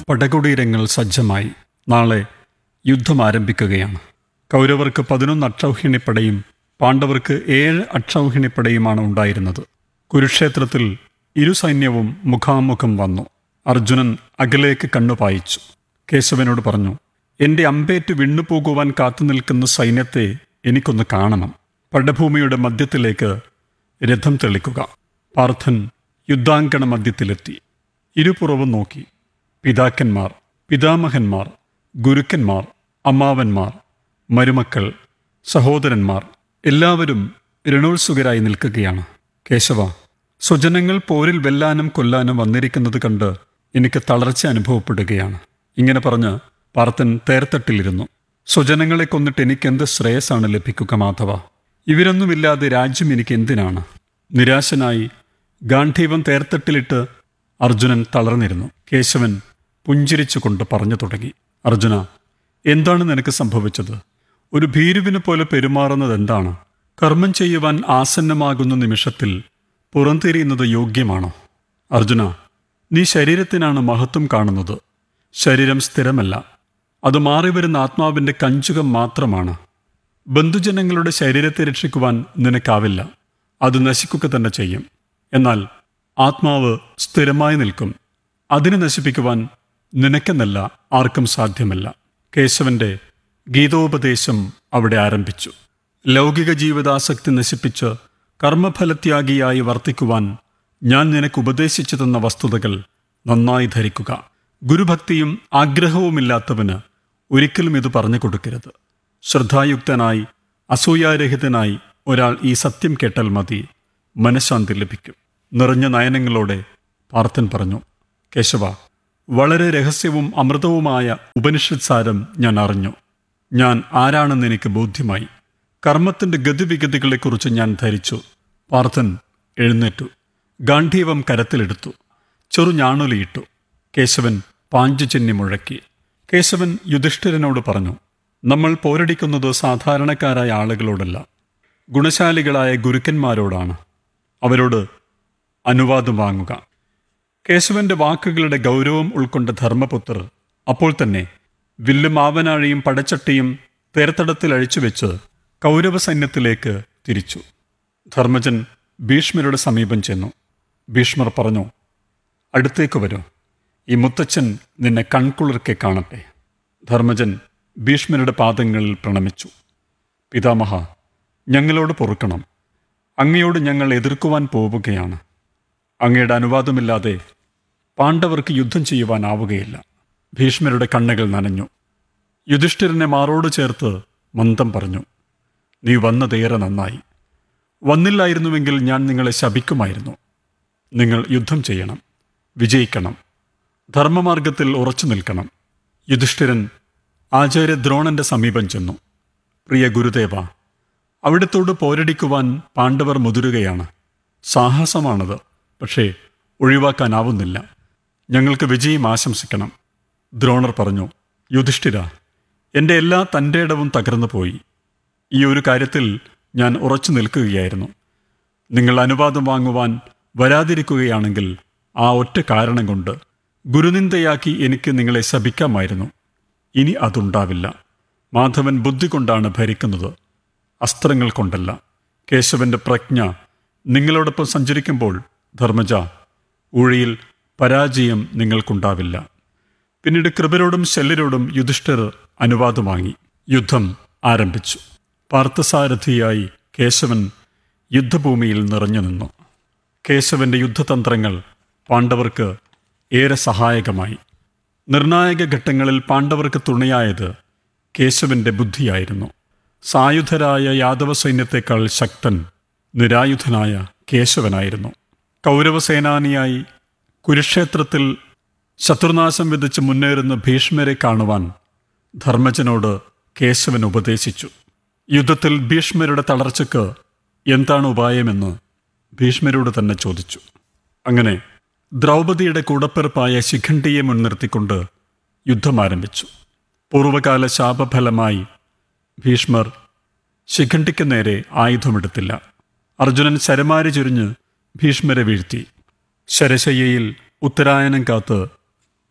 പടകുടീരങ്ങൾ സജ്ജമായി. നാളെ യുദ്ധം ആരംഭിക്കുകയാണ്. കൗരവർക്ക് 11 അക്ഷൗഹിണിപ്പടയും പാണ്ഡവർക്ക് 7 അക്ഷൗഹിണിപ്പടയുമാണ് ഉണ്ടായിരുന്നത്. കുരുക്ഷേത്രത്തിൽ ഇരു സൈന്യവും മുഖാമുഖം വന്നു. അർജുനൻ അകലേക്ക് കണ്ണുപായിച്ചു. കേശവനോട് പറഞ്ഞു, എൻ്റെ അമ്പേറ്റ് വിണ്ണുപോകുവാൻ കാത്തുനിൽക്കുന്ന സൈന്യത്തെ എനിക്കൊന്ന് കാണണം. പടഭൂമിയുടെ മധ്യത്തിലേക്ക് രഥം തെളിക്കുക. പാർത്ഥൻ യുദ്ധാങ്കണ മധ്യത്തിലെത്തി. ഇരുപുറവും നോക്കി. പിതാക്കന്മാർ, പിതാമഹന്മാർ, ഗുരുക്കന്മാർ, അമ്മാവന്മാർ, മരുമക്കൾ, സഹോദരന്മാർ എല്ലാവരും രണോത്സുകരായി നിൽക്കുകയാണ്. കേശവ, സ്വജനങ്ങൾ പോരിൽ വെല്ലാനും കൊല്ലാനും വന്നിരിക്കുന്നത് കണ്ട് എനിക്ക് തളർച്ച അനുഭവപ്പെടുകയാണ്. ഇങ്ങനെ പറഞ്ഞ് പാർത്ഥൻ തേർത്തട്ടിലിരുന്നു. സ്വജനങ്ങളെ കൊന്നിട്ട് എനിക്കെന്ത് ശ്രേയസ്സാണ് ലഭിക്കുക മാധവ? ഇവരൊന്നുമില്ലാതെ രാജ്യം എനിക്ക് എന്തിനാണ്? നിരാശനായി ഗാന്ധീവം തേർത്തട്ടിലിട്ട് അർജുനൻ തളർന്നിരുന്നു. കേശവൻ പുഞ്ചിരിച്ചുകൊണ്ട് പറഞ്ഞു തുടങ്ങി. അർജുന, എന്താണ് നിനക്ക് സംഭവിച്ചത്? ഒരു ഭീരുവിനെ പോലെ പെരുമാറുന്നത് എന്താണ്? കർമ്മം ചെയ്യുവാൻ ആസന്നമാകുന്ന നിമിഷത്തിൽ പുറംതിരിയുന്നത് യോഗ്യമാണോ? അർജുന, നീ ശരീരത്തിനാണ് മഹത്വം കാണുന്നത്. ശരീരം സ്ഥിരമല്ല, അത് മാറിവരുന്ന ആത്മാവിൻ്റെ കഞ്ചുകം മാത്രമാണ്. ബന്ധുജനങ്ങളുടെ ശരീരത്തെ രക്ഷിക്കുവാൻ നിനക്കാവില്ല, അത് നശിക്കുക തന്നെ ചെയ്യും. എന്നാൽ ആത്മാവ് സ്ഥിരമായി നിൽക്കും. അതിനെ നശിപ്പിക്കുവാൻ നിനക്കെന്നല്ല ആർക്കും സാധ്യമല്ല. കേശവന്റെ ഗീതോപദേശം അവിടെ ആരംഭിച്ചു. ലൗകിക ജീവിതാസക്തി നശിപ്പിച്ച് കർമ്മഫലത്യാഗിയായി വർത്തിക്കുവാൻ ഞാൻ നിനക്ക് ഉപദേശിച്ചു തന്ന വസ്തുതകൾ നന്നായി ധരിക്കുക. ഗുരുഭക്തിയും ആഗ്രഹവുമില്ലാത്തവന് ഒരിക്കലും ഇത് പറഞ്ഞു കൊടുക്കരുത്. ശ്രദ്ധായുക്തനായി അസൂയാരഹിതനായി ഒരാൾ ഈ സത്യം കേട്ടാൽ മതി, മനഃശാന്തി ലഭിക്കും. നിറഞ്ഞ നയനങ്ങളോടെ പാർത്ഥൻ പറഞ്ഞു, കേശവ, വളരെ രഹസ്യവും അമൃതവുമായ ഉപനിഷത് സാരം ഞാൻ അറിഞ്ഞു. ഞാൻ ആരാണെന്ന് എനിക്ക് ബോധ്യമായി. കർമ്മത്തിൻ്റെ ഗതിവിഗതികളെക്കുറിച്ച് ഞാൻ ധരിച്ചു. പാർത്ഥൻ എഴുന്നേറ്റു. ഗാന്ധീവം കരത്തിലെടുത്തു. ചെറുഞാണൊലിയിട്ടു. കേശവൻ പാഞ്ചജന്യം മുഴക്കി. കേശവൻ യുധിഷ്ഠിരനോട് പറഞ്ഞു, നമ്മൾ പോരടിക്കുന്നത് സാധാരണക്കാരായ ആളുകളോടല്ല, ഗുണശാലികളായ ഗുരുക്കന്മാരോടാണ്. അവരോട് അനുവാദം വാങ്ങുക. കേശവന്റെ വാക്കുകളുടെ ഗൗരവം ഉൾക്കൊണ്ട ധർമ്മപുത്രർ അപ്പോൾ തന്നെ വില്ലും ആവനാഴിയും പടച്ചട്ടിയും തേർത്തടത്തിൽ അഴിച്ചുവെച്ച് കൗരവ സൈന്യത്തിലേക്ക് തിരിച്ചു. ധർമ്മജൻ ഭീഷ്മരുടെ സമീപം ചെന്നു. ഭീഷ്മർ പറഞ്ഞു, അടുത്തേക്ക് വരൂ, ഈ മുത്തച്ഛൻ നിന്നെ കൺകുളിർക്കെ കാണട്ടെ. ധർമ്മജൻ ഭീഷ്മരുടെ പാദങ്ങളിൽ പ്രണമിച്ചു. പിതാമഹ, ഞങ്ങളോട് പൊറുക്കണം. അങ്ങയോട് ഞങ്ങൾ എതിർക്കുവാൻ പോവുകയാണ്. അങ്ങയുടെ അനുവാദമില്ലാതെ പാണ്ഡവർക്ക് യുദ്ധം ചെയ്യുവാനാവുകയില്ല. ഭീഷ്മരുടെ കണ്ണുകൾ നനഞ്ഞു. യുധിഷ്ഠിരനെ മാറോട് ചേർത്ത് മന്ദം പറഞ്ഞു, നീ വന്നതേറെ നന്നായി. വന്നില്ലായിരുന്നുവെങ്കിൽ ഞാൻ നിങ്ങളെ ശപിക്കുമായിരുന്നു. നിങ്ങൾ യുദ്ധം ചെയ്യണം, വിജയിക്കണം, ധർമ്മമാർഗത്തിൽ ഉറച്ചു നിൽക്കണം. യുധിഷ്ഠിരൻ ആചാര്യ ദ്രോണന്റെ സമീപം ചെന്നു. പ്രിയ ഗുരുദേവ, അവിടത്തോട് പോരടിക്കുവാൻ പാണ്ഡവർ മുതിരുകയാണ്. സാഹസമാണത്, പക്ഷേ ഒഴിവാക്കാനാവുന്നില്ല. ഞങ്ങൾക്ക് വിജയം ആശംസിക്കണം. ദ്രോണർ പറഞ്ഞു, യുധിഷ്ഠിര, എൻ്റെ എല്ലാ തൻ്റെ ഇടവും തകർന്നു പോയി. ഈ ഒരു കാര്യത്തിൽ ഞാൻ ഉറച്ചു നിൽക്കുകയായിരുന്നു. നിങ്ങൾ അനുവാദം വാങ്ങുവാൻ വരാതിരിക്കുകയാണെങ്കിൽ ആ ഒറ്റ കാരണം കൊണ്ട് ഗുരുനിന്ദയാക്കി എനിക്ക് നിങ്ങളെ ശപിക്കാമായിരുന്നു. ഇനി അതുണ്ടാവില്ല. മാധവൻ ബുദ്ധി കൊണ്ടാണ് ഭരിക്കുന്നത്, അസ്ത്രങ്ങൾ കൊണ്ടല്ല. കേശവന്റെ പ്രജ്ഞ നിങ്ങളോടൊപ്പം സഞ്ചരിക്കുമ്പോൾ ധർമ്മജ, ഊഴിയിൽ പരാജയം നിങ്ങൾക്കുണ്ടാവില്ല. പിന്നീട് കൃപരോടും ശല്യരോടും യുധിഷ്ഠിർ അനുവാദം വാങ്ങി. യുദ്ധം ആരംഭിച്ചു. പാർത്ഥസാരഥിയായി കേശവൻ യുദ്ധഭൂമിയിൽ നിറഞ്ഞു നിന്നു. കേശവന്റെ യുദ്ധതന്ത്രങ്ങൾ പാണ്ഡവർക്ക് ഏറെ സഹായകമായി. നിർണായക ഘട്ടങ്ങളിൽ പാണ്ഡവർക്ക് തുണയായത് കേശവന്റെ ബുദ്ധിയായിരുന്നു. സായുധരായ യാദവ സൈന്യത്തെക്കാൾ ശക്തൻ നിരായുധനായ കേശവനായിരുന്നു. കൗരവസേനാനിയായി കുരുക്ഷേത്രത്തിൽ ശത്രുനാശം വിധിച്ച് മുന്നേറുന്ന ഭീഷ്മരെ കാണുവാൻ ധർമ്മജനോട് കേശവൻ ഉപദേശിച്ചു. യുദ്ധത്തിൽ ഭീഷ്മരുടെ തളർച്ചയ്ക്ക് എന്താണ് ഉപായമെന്ന് ഭീഷ്മരോട് തന്നെ ചോദിച്ചു. അങ്ങനെ ദ്രൗപദിയുടെ കൂടപ്പിറപ്പായ ശിഖണ്ഡിയെ മുൻനിർത്തിക്കൊണ്ട് യുദ്ധം ആരംഭിച്ചു. പൂർവകാല ശാപഫലമായി ഭീഷ്മർ ശിഖണ്ഡിക്ക് നേരെ ആയുധമെടുത്തില്ല. അർജുനൻ ശരമാരി ചുരിഞ്ഞ് ഭീഷ്മരെ വീഴ്ത്തി. ശരശയ്യയിൽ ഉത്തരായനം കാത്ത്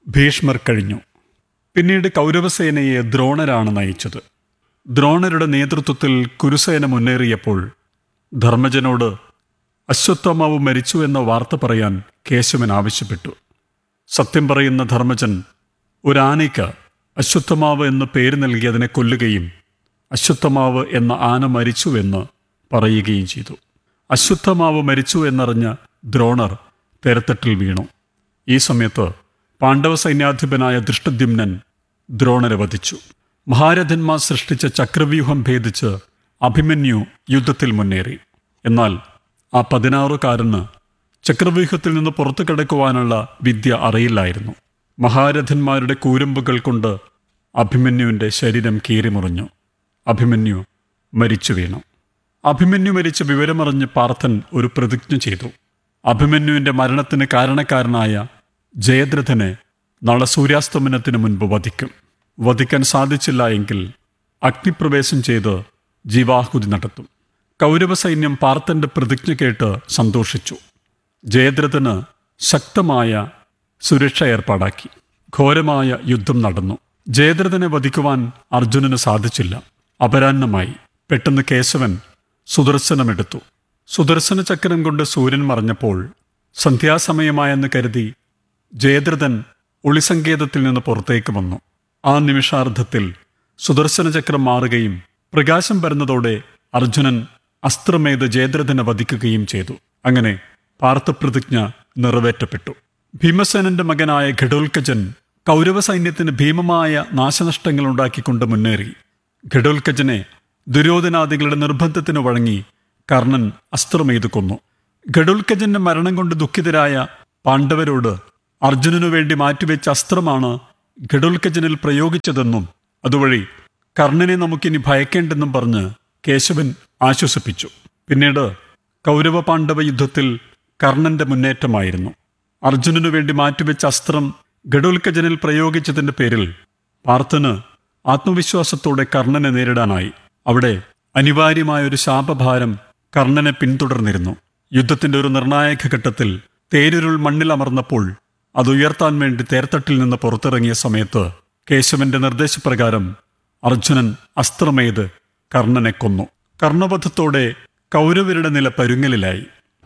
ഭീഷ്മർ കഴിഞ്ഞു. പിന്നീട് കൗരവസേനയെ ദ്രോണരാണ് നയിച്ചത്. ദ്രോണരുടെ നേതൃത്വത്തിൽ കുരുസേന മുന്നേറിയപ്പോൾ ധർമ്മജനോട് അശ്വത്ഥമാവ് മരിച്ചു എന്ന വാർത്ത പറയാൻ കേശവൻ ആവശ്യപ്പെട്ടു. സത്യം പറയുന്ന ധർമ്മജൻ ഒരാനയ്ക്ക് അശ്വത്ഥമാവ് എന്ന് പേര് നൽകി അതിനെ കൊല്ലുകയും അശ്വത്ഥമാവ് എന്ന ആന മരിച്ചുവെന്ന് പറയുകയും ചെയ്തു. അശ്വത്ഥമാവ് മരിച്ചു എന്നറിഞ്ഞ ദ്രോണർ തെരത്തട്ടിൽ വീണു. ഈ സമയത്ത് പാണ്ഡവ സൈന്യാധിപനായ ദൃഷ്ടദ്യുമ്നൻ ദ്രോണരെ വധിച്ചു. മഹാരഥന്മാർ സൃഷ്ടിച്ച ചക്രവ്യൂഹം ഭേദിച്ച് അഭിമന്യു യുദ്ധത്തിൽ മുന്നേറി. എന്നാൽ ആ 16കാരന് ചക്രവ്യൂഹത്തിൽ നിന്ന് പുറത്തു കടക്കുവാനുള്ള വിദ്യ അറിയില്ലായിരുന്നു. മഹാരഥന്മാരുടെ കൂരമ്പുകൾ കൊണ്ട് അഭിമന്യുവിൻ്റെ ശരീരം കീറിമുറിഞ്ഞു. അഭിമന്യു മരിച്ചു വീണു. അഭിമന്യു മരിച്ച വിവരമറിഞ്ഞ് പാർത്ഥൻ ഒരു പ്രതിജ്ഞ ചെയ്തു. അഭിമന്യുവിൻ്റെ മരണത്തിന് കാരണക്കാരനായ ജയദ്രഥനെ നാളെ സൂര്യാസ്തമനത്തിന് മുൻപ് വധിക്കും. വധിക്കാൻ സാധിച്ചില്ല എങ്കിൽ അഗ്നിപ്രവേശം ചെയ്ത് ജീവാഹുതി നടത്തും. കൗരവസൈന്യം പാർത്ഥന്റെ പ്രതിജ്ഞ കേട്ട് സന്തോഷിച്ചു. ജയദ്രഥന് ശക്തമായ സുരക്ഷ ഏർപ്പാടാക്കി. ഘോരമായ യുദ്ധം നടന്നു. ജയദ്രഥനെ വധിക്കുവാൻ അർജുനന് സാധിച്ചില്ല. അപരാഹ്നമായി. പെട്ടെന്ന് കേശവൻ സുദർശനമെടുത്തു. സുദർശന ചക്രം കൊണ്ട് സൂര്യൻ മറഞ്ഞപ്പോൾ സന്ധ്യാസമയമായെന്ന് കരുതി ജയദ്രഥൻ ഒളിസങ്കേതത്തിൽ നിന്ന് പുറത്തേക്ക് വന്നു. ആ നിമിഷാർദ്ധത്തിൽ സുദർശന ചക്രം മാറുകയും പ്രകാശം വരുന്നതോടെ അർജുനൻ അസ്ത്രമേത് ജയദ്രഥനെ വധിക്കുകയും ചെയ്തു. അങ്ങനെ പാർത്ഥപ്രതിജ്ഞ നിറവേറ്റപ്പെട്ടു. ഭീമസേനന്റെ മകനായ ഘടോൽക്കജൻ കൗരവ സൈന്യത്തിന് ഭീമമായ നാശനഷ്ടങ്ങൾ ഉണ്ടാക്കിക്കൊണ്ട് മുന്നേറി. ഘടോൽക്കജനെ ദുര്യോധനാദികളുടെ നിർബന്ധത്തിന് വഴങ്ങി കർണൻ അസ്ത്രമെയ്ത് കൊന്നു. ഘടോൽക്കജന്റെ മരണം കൊണ്ട് ദുഃഖിതരായ പാണ്ഡവരോട് അർജുനനു വേണ്ടി മാറ്റിവെച്ച അസ്ത്രമാണ് ഘടോൽക്കജനിൽ പ്രയോഗിച്ചതെന്നും അതുവഴി കർണനെ നമുക്കിനി ഭയക്കേണ്ടെന്നും പറഞ്ഞ് കേശവൻ ആശ്വസിപ്പിച്ചു. പിന്നീട് കൗരവ പാണ്ഡവ യുദ്ധത്തിൽ കർണന്റെ മുന്നേറ്റമായിരുന്നു. അർജുനനു വേണ്ടി മാറ്റിവെച്ച അസ്ത്രം ഘടോൽക്കജനിൽ പ്രയോഗിച്ചതിന്റെ പേരിൽ പാർത്ഥന് ആത്മവിശ്വാസത്തോടെ കർണനെ നേരിടാനായി. അവിടെ അനിവാര്യമായ ഒരു ശാപഭാരം കർണനെ പിന്തുടർന്നിരുന്നു. യുദ്ധത്തിന്റെ ഒരു നിർണായക ഘട്ടത്തിൽ തേരുരുൾ മണ്ണിലമർന്നപ്പോൾ അത് ഉയർത്താൻ വേണ്ടി തേർത്തട്ടിൽ നിന്ന് പുറത്തിറങ്ങിയ സമയത്ത് കേശവന്റെ നിർദ്ദേശപ്രകാരം അർജുനൻ അസ്ത്രമെയ്ത് കർണനെ കൊന്നു. കർണവധത്തോടെ കൗരവരുടെ നില പരുങ്ങലിലായി.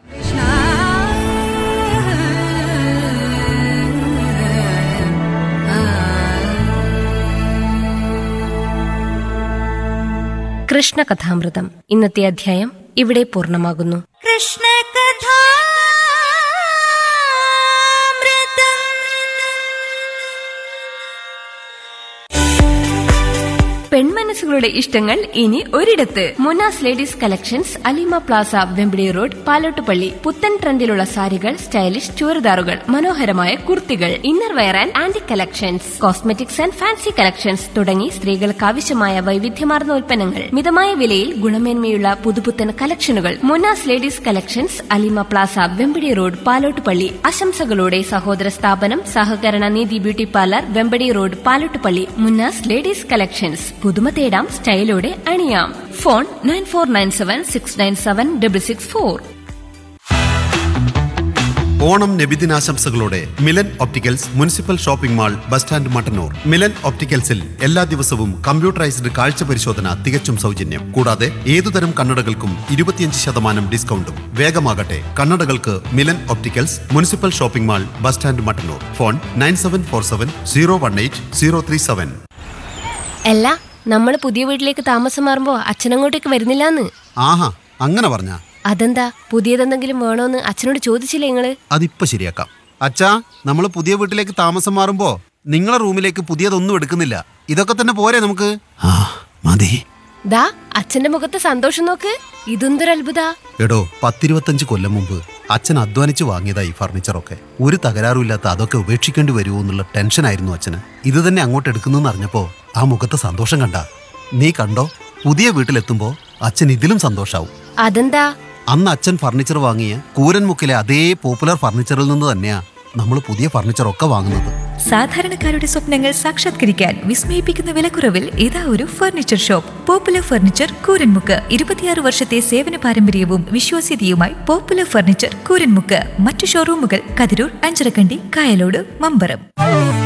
കൃഷ്ണകഥാമൃതം ഇന്നത്തെ അധ്യായം ഇവിടെ പൂർണ്ണമാകുന്നു. പെൺമനസ്സുകളുടെ ഇഷ്ടങ്ങൾ ഇനി ഒരിടത്ത്. Munas ladies collections, Alima Plaza, Vempidi road, Palottupalli. പുത്തൻ ട്രെൻഡിലുള്ള സാരികൾ, സ്റ്റൈലിഷ് ചുരിദാറുകൾ, മനോഹരമായ കുർത്തികൾ, inner wear and antique collections, cosmetics and fancy collections തുടങ്ങി സ്ത്രീകൾക്ക് ആവശ്യമായ വൈവിധ്യമാർന്ന ഉൽപ്പന്നങ്ങൾ മിതമായ വിലയിൽ ഗുണമേന്മയുള്ള പുതുപുത്തൻ കളക്ഷനുകൾ. Munas ladies collections, Alima Plaza, Vempadi road, Palottupalli. ആശംസകളോടെ സഹോദര സ്ഥാപനം സഹകരണ നീതി beauty parlour, Vempadi road, Palottupalli. Munas ladies collections. പുതുമ തേടാം, സ്റ്റൈലോടെ അണിയാം. Phone 9497697664. Onam നബിദിനാശംസകളോടെ Milan opticals municipal shopping mall, bus stand, Mattannur. Milan ഒപ്റ്റിക്കൽസിൽ എല്ലാ ദിവസവും കമ്പ്യൂട്ടറൈസ്ഡ് കാഴ്ച പരിശോധന തികച്ചും സൗജന്യം. കൂടാതെ ഏതുതരം കണ്ണടകൾക്കും 25% ഡിസ്കൗണ്ടും. വേഗമാകട്ടെ, കണ്ണടകൾക്ക് Milan opticals municipal shopping mall, bus stand, Mattannur. Phone 9747018037. അല്ല, നമ്മള് പുതിയ വീട്ടിലേക്ക് താമസം മാറുമ്പോ അച്ഛനങ്ങോട്ടേക്ക് വരുന്നില്ലാന്ന്. ആഹാ, അങ്ങനെ പറഞ്ഞാ? അതെന്താ, പുതിയതെന്തെങ്കിലും വേണോന്ന് അച്ഛനോട് ചോദിച്ചില്ലേ നിങ്ങള്? അതിപ്പോ ശരിയാക്കാം. അച്ഛാ, നമ്മള് പുതിയ വീട്ടിലേക്ക് താമസം മാറുമ്പോ നിങ്ങളെ റൂമിലേക്ക് പുതിയതൊന്നും എടുക്കുന്നില്ല. ഇതൊക്കെ തന്നെ പോരെ നമുക്ക്? മതി. ദാ അച്ഛന്റെ മുഖത്തെ സന്തോഷം നോക്ക്. ഇതെന്തൊരു അത്ഭുത. എടോ, 10-25 കൊല്ലം മുമ്പ് അച്ഛൻ അധ്വാനിച്ച് വാങ്ങിയതായി ഫർണിച്ചറൊക്കെ. ഒരു തകരാറുമില്ലാത്ത അതൊക്കെ ഉപേക്ഷിക്കേണ്ടി വരുമോ എന്നുള്ള ടെൻഷനായിരുന്നു അച്ഛന്. ഇത് തന്നെ അങ്ങോട്ട് എടുക്കുന്നെന്ന് അറിഞ്ഞപ്പോ ആ മുഖത്തെ സന്തോഷം കണ്ട നീ കണ്ടോ? പുതിയ വീട്ടിലെത്തുമ്പോ അച്ഛൻ ഇതിലും സന്തോഷാവും. അതെന്താ? അന്ന് അച്ഛൻ ഫർണിച്ചർ വാങ്ങിയ കൂരൻമുക്കിലെ അതേ പോപ്പുലർ ഫർണിച്ചറിൽ നിന്ന് തന്നെയാ നമ്മൾ പുതിയ ഫർണിച്ചറൊക്കെ വാങ്ങുന്നത്. സാധാരണക്കാരുടെ സ്വപ്നങ്ങൾ സാക്ഷാത്കരിക്കാൻ വിസ്മയിപ്പിക്കുന്ന വിലക്കുറവിൽ ഇതാ ഒരു furniture shop. Popular furniture, Kooranmukku. 26 വർഷത്തെ സേവന പാരമ്പര്യവും വിശ്വാസ്യതയുമായി പോപ്പുലർ ഫർണിച്ചർ, കൂരൻമുക്ക്. മറ്റു ഷോറൂമുകൾ കതിരൂർ, അഞ്ചരക്കണ്ടി, കായലോട്, മമ്പറം.